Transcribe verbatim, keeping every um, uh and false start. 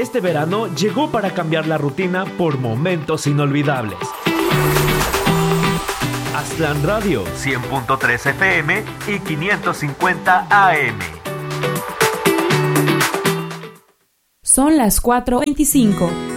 Este verano llegó para cambiar la rutina por momentos inolvidables. Aztlán Radio, cien punto tres F M y quinientos cincuenta A M. Son las cuatro veinticinco.